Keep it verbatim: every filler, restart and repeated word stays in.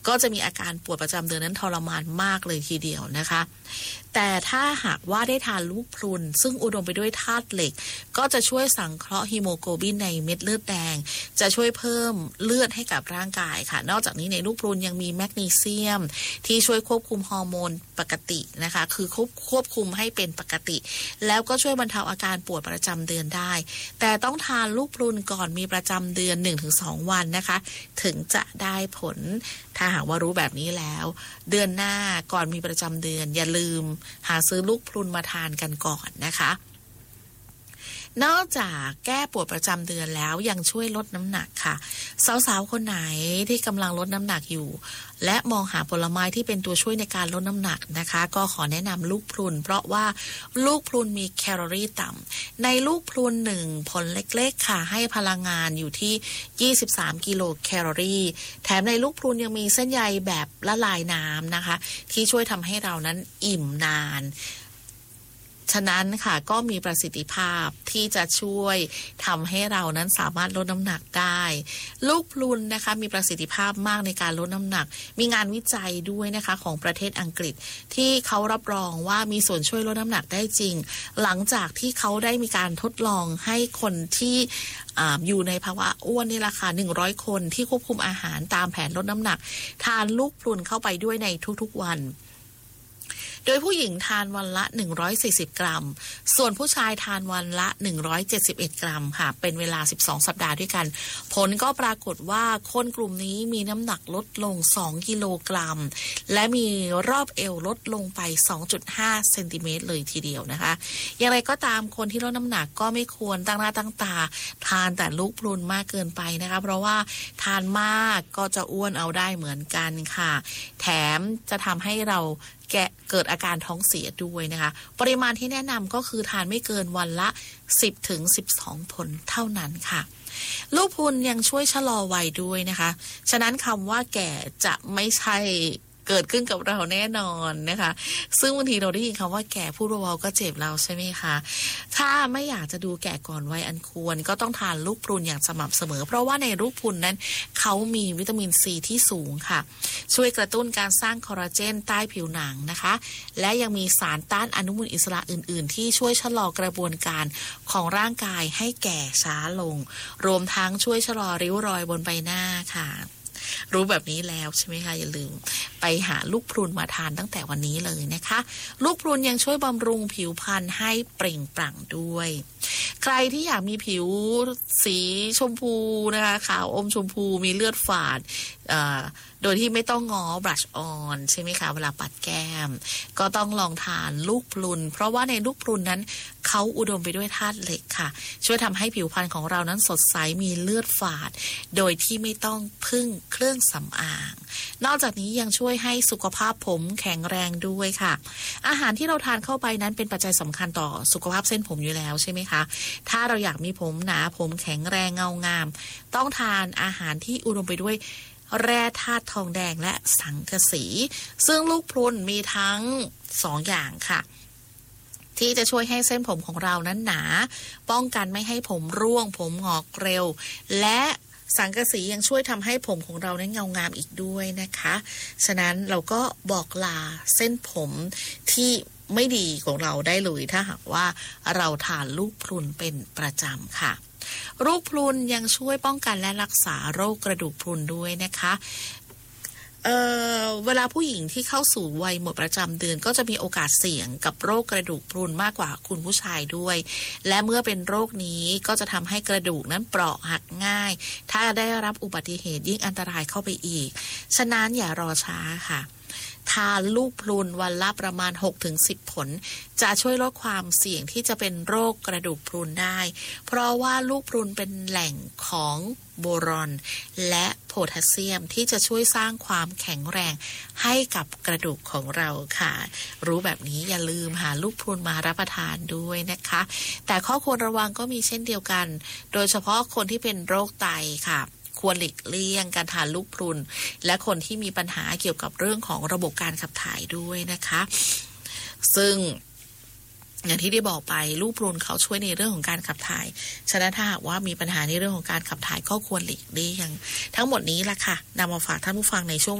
ก็จะมีอาการปวดประจำเดือนนั้นทรมานมากเลยทีเดียวนะคะแต่ถ้าหากว่าได้ทานลูกพรุนซึ่งอุดมไปด้วยธาตุเหล็กก็จะช่วยสังเคราะห์ฮีโมโกลบินในเม็ดเลือดแดงจะช่วยเพิ่มเลือดให้กับร่างกายค่ะนอกจากนี้ในลูกพรุนยังมีแมกนีเซียมที่ช่วยควบคุมฮอร์โมนปกตินะคะคือควบควบคุมให้เป็นปกติแล้วก็ช่วยบรรเทาอาการปวดประจำเดือนได้แต่ต้องทานลูกพรุนก่อนมีประจำเดือน หนึ่งถึงสอง วันนะคะถึงจะได้ผลถ้าหากว่ารู้แบบนี้แล้วเดือนหน้าก่อนมีประจำเดือนอย่าลืมหาซื้อลูกพรุนมาทานกันก่อนนะคะนอกจากแก้ปวดประจำเดือนแล้วยังช่วยลดน้ำหนักค่ะสาวๆคนไหนที่กำลังลดน้ำหนักอยู่และมองหาผลไม้ที่เป็นตัวช่วยในการลดน้ำหนักนะคะก็ขอแนะนำลูกพรุนเพราะว่าลูกพรุนมีแคลอรี่ต่ำในลูกพรุนหนึ่งผลเล็กๆค่ะให้พลังงานอยู่ที่ยี่สิบสามกิโลแคลอรี่แถมในลูกพรุนยังมีเส้นใยแบบละลายน้ำนะคะที่ช่วยทำให้เรานั้นอิ่มนานฉะนั้นค่ะก็มีประสิทธิภาพที่จะช่วยทำให้เรานั้นสามารถลดน้ำหนักได้ลูกพรุนนะคะมีประสิทธิภาพมากในการลดน้ำหนักมีงานวิจัยด้วยนะคะของประเทศอังกฤษที่เขารับรองว่ามีส่วนช่วยลดน้ำหนักได้จริงหลังจากที่เขาได้มีการทดลองให้คนที่ออยู่ในภาวะอ้วนนี่แหละค่ะหนึ่งร้อยคนที่ควบคุมอาหารตามแผนลดน้ำหนักทานลูกพรุนเข้าไปด้วยในทุกๆวันโดยผู้หญิงทานวันละหนึ่งร้อยสี่สิบกรัมส่วนผู้ชายทานวันละหนึ่งร้อยเจ็ดสิบเอ็ดกรัมค่ะเป็นเวลาสิบสองสัปดาห์ด้วยกันผลก็ปรากฏว่าคนกลุ่มนี้มีน้ำหนักลดลงสองกิโลกรัมและมีรอบเอวลดลงไป สองจุดห้า เซนติเมตรเลยทีเดียวนะคะอย่างไรก็ตามคนที่ลดน้ำหนักก็ไม่ควรตั้งหน้าตั้งตาทานแต่ลูกพรุนมากเกินไปนะคะเพราะว่าทานมากก็จะอ้วนเอาได้เหมือนกันค่ะแถมจะทำให้เราแกเกิดอาการท้องเสียด้วยนะคะปริมาณที่แนะนำก็คือทานไม่เกินวันละ สิบถึงสิบสอง ผลเท่านั้นค่ะลูกพรุนยังช่วยชะลอวัยด้วยนะคะฉะนั้นคำว่าแก่จะไม่ใช่เกิดขึ้นกับเราแน่นอนนะคะซึ่งบางทีเราได้ยินคำว่าแก่พูดเบาๆก็เจ็บเราใช่ไหมคะถ้าไม่อยากจะดูแก่ก่อนวัยอันควรก็ต้องทานลูกพรุนอย่างสม่ำเสมอเพราะว่าในลูกพรุนนั้นเขามีวิตามินซีที่สูงค่ะช่วยกระตุ้นการสร้างคอลลาเจนใต้ผิวหนังนะคะและยังมีสารต้านอนุมูลอิสระอื่นๆที่ช่วยชะลอกระบวนการของร่างกายให้แก่ช้าลงรวมทั้งช่วยชะลอริ้วรอยบนใบหน้าค่ะรู้แบบนี้แล้วใช่ไหมคะอย่าลืมไปหาลูกพรุนมาทานตั้งแต่วันนี้เลยนะคะลูกพรุนยังช่วยบำรุงผิวพรรณให้เปล่งปลั่งด้วยใครที่อยากมีผิวสีชมพูนะคะขาวอมชมพูมีเลือดฝาดโดยที่ไม่ต้องง้อบลัชออนใช่ไหมคะเวลาปัดแก้มก็ต้องลองทานลูกพรุนเพราะว่าในลูกพรุนนั้นเขาอุดมไปด้วยธาตุเหล็กค่ะช่วยทำให้ผิวพรรณของเรานั้นสดใสมีเลือดฝาดโดยที่ไม่ต้องพึ่งเครื่องสำอางนอกจากนี้ยังช่วยให้สุขภาพผมแข็งแรงด้วยค่ะอาหารที่เราทานเข้าไปนั้นเป็นปัจจัยสำคัญต่อสุขภาพเส้นผมอยู่แล้วใช่ไหมคะถ้าเราอยากมีผมหนาผมแข็งแรงเงางามต้องทานอาหารที่อุดมไปด้วยแร่ธาตุทองแดงและสังกะสีซึ่งลูกพรุนมีทั้งสองอย่างค่ะที่จะช่วยให้เส้นผมของเรานั้นหนาป้องกันไม่ให้ผมร่วงผมงอกเร็วและสังกะสียังช่วยทำให้ผมของเรานั้นเงางามอีกด้วยนะคะฉะนั้นเราก็บอกลาเส้นผมที่ไม่ดีของเราได้เลยถ้าหากว่าเราทานลูกพรุนเป็นประจำค่ะลูกพรุนยังช่วยป้องกันและรักษาโรคกระดูกพรุนด้วยนะคะเอ่อเวลาผู้หญิงที่เข้าสู่วัยหมดประจำเดือนก็จะมีโอกาสเสี่ยงกับโรคกระดูกพรุนมากกว่าคุณผู้ชายด้วยและเมื่อเป็นโรคนี้ก็จะทำให้กระดูกนั้นเปราะหักง่ายถ้าได้รับอุบัติเหตุยิ่งอันตรายเข้าไปอีกฉะนั้นอย่ารอช้าค่ะทานลูกพรุนวันละประมาณ หกถึงสิบ ผลจะช่วยลดความเสี่ยงที่จะเป็นโรคกระดูกพรุนได้เพราะว่าลูกพรุนเป็นแหล่งของโบรอนและโพแทสเซียมที่จะช่วยสร้างความแข็งแรงให้กับกระดูกของเราค่ะรู้แบบนี้อย่าลืมหาลูกพรุนมารับประทานด้วยนะคะแต่ข้อควรระวังก็มีเช่นเดียวกันโดยเฉพาะคนที่เป็นโรคไตค่ะควรหลีกเลี่ยงการทานลูกพรุนและคนที่มีปัญหาเกี่ยวกับเรื่องของระบบการขับถ่ายด้วยนะคะซึ่งอย่างที่ได้บอกไปลูกพรุนเขาช่วยในเรื่องของการขับถ่ายฉะนั้นถ้าหากว่ามีปัญหาในเรื่องของการขับถ่ายก็ควรหลีกเลี่ยงทั้งหมดนี้ล่ะค่ะนำมาฝากท่านผู้ฟังในช่วง